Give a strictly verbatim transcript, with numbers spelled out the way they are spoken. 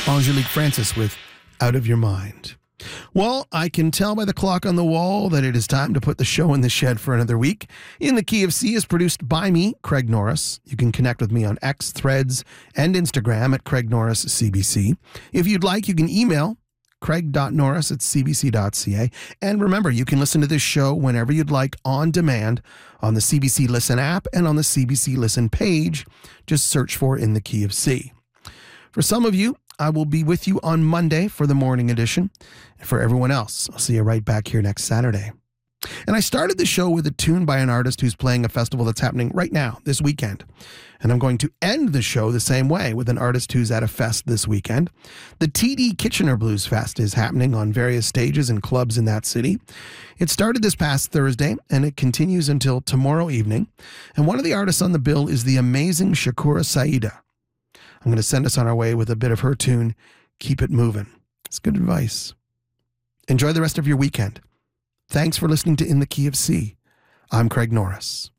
Angelique Francis with Out of Your Mind. Well, I can tell by the clock on the wall that it is time to put the show in the shed for another week. In the Key of C is produced by me, Craig Norris. You can connect with me on X, Threads, and Instagram at Craig Norris C B C. If you'd like, you can email craig dot norris at c b c dot c a. And remember, you can listen to this show whenever you'd like on demand on the C B C Listen app and on the C B C Listen page. Just search for In the Key of C. For some of you, I will be with you on Monday for the morning edition. And for everyone else, I'll see you right back here next Saturday. And I started the show with a tune by an artist who's playing a festival that's happening right now, this weekend. And I'm going to end the show the same way with an artist who's at a fest this weekend. The T D Kitchener Blues Fest is happening on various stages and clubs in that city. It started this past Thursday, and it continues until tomorrow evening. And one of the artists on the bill is the amazing Shakura Saida. I'm going to send us on our way with a bit of her tune, Keep It Moving. It's good advice. Enjoy the rest of your weekend. Thanks for listening to In the Key of C. I'm Craig Norris.